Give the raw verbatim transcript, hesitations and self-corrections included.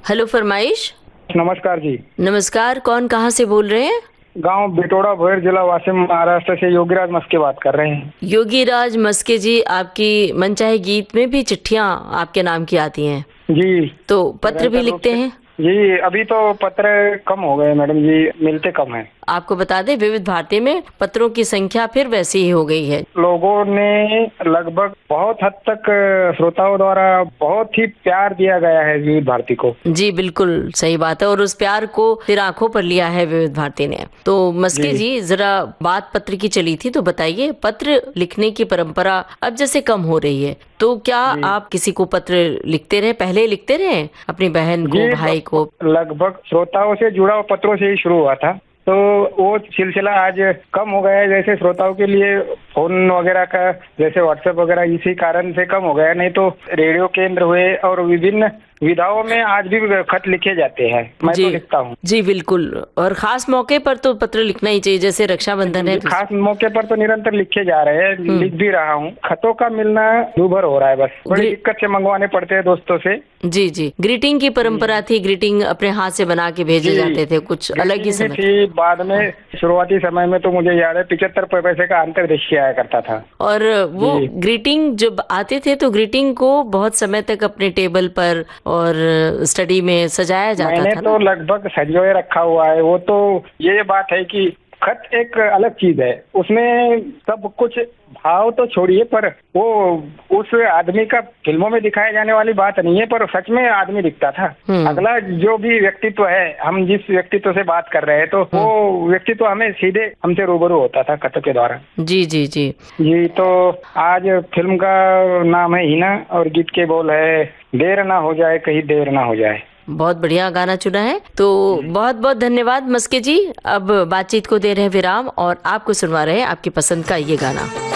Hello फरमाइश। नमस्कार जी। नमस्कार, कौन कहाँ से बोल रहे हैं? गांव बिटोड़ा भोयर, जिला वाशिम, महाराष्ट्र से योगीराज मस्के बात कर रहे हैं। योगीराज मस्के जी, आपकी मनचाहे गीत में भी चिट्ठियाँ आपके नाम की आती हैं जी। तो पत्र भी निरंतर रूप लिखते से हैं? जी, अभी तो पत्र कम हो गए मैडम जी, मिलते कम हैं। आपको बता दें, विविध भारती में पत्रों की संख्या फिर वैसी ही हो गई है। लोगों ने लगभग बहुत हद तक श्रोताओं द्वारा बहुत ही प्यार दिया गया है विविध भारती को। जी बिल्कुल सही बात है, और उस प्यार को फिर आंखों पर लिया है विविध भारती ने। तो मस्के जी, जी, जरा बात पत्र की चली थी, तो बताइए, पत्र लिखने की परंपरा अब जैसे कम हो रही है, तो क्या जी, आप किसी को पत्र लिखते रहे? पहले लिखते रहे अपनी बहन को, जी। भाई को? लगभग श्रोताओं से जुड़ा हुआ पत्रों से ही शुरू हुआ था, तो वो सिलसिला आज कम हो गया है। जैसे श्रोताओं के लिए फोन वगैरह का, जैसे व्हाट्सएप वगैरह, इसी कारण से कम हो गया। नहीं तो रेडियो केंद्र हुए और विभिन्न विधाओं में आज भी खत लिखे जाते हैं, मैं तो लिखता हूँ। जी बिल्कुल, और खास मौके पर तो पत्र लिखना ही चाहिए, जैसे रक्षाबंधन है। खास मौके पर तो निरंतर लिखे जा रहे हैं, लिख भी रहा हूँ। खतों का मिलना दूभर हो रहा है, बस बड़ी दिक्कत से मंगवाने पड़ते हैं दोस्तों से। जी जी, ग्रीटिंग की परंपरा थी, ग्रीटिंग अपने हाथ से बना के भेजे जाते थे, कुछ अलग ही समय थी। बाद में शुरुआती समय में तो मुझे याद है पिछहत्तर पैसे का अंतर्देशीय आया करता था। और वो ग्रीटिंग जब आते थे तो ग्रीटिंग को बहुत समय तक अपने टेबल पर और स्टडी में सजाया जाता था। मैंने तो लगभग सजोए रखा हुआ है। वो तो ये बात है कि खत एक अलग चीज है, उसमें सब कुछ भाव तो छोड़िए, पर वो उस आदमी का फिल्मों में दिखाए जाने वाली बात नहीं है, पर सच में आदमी दिखता था। अगला जो भी व्यक्तित्व है, हम जिस व्यक्तित्व से बात कर रहे हैं, तो वो व्यक्तित्व हमें सीधे हमसे रूबरू होता था खत के द्वारा। जी जी जी जी। तो आज फिल्म का नाम है हिना और गीत के बोल है, देर ना हो जाए, कहीं देर ना हो जाए। बहुत बढ़िया गाना चुना है, तो बहुत बहुत धन्यवाद मस्के जी। अब बातचीत को दे रहे विराम और आपको सुनवा रहे हैं आपकी पसंद का ये गाना।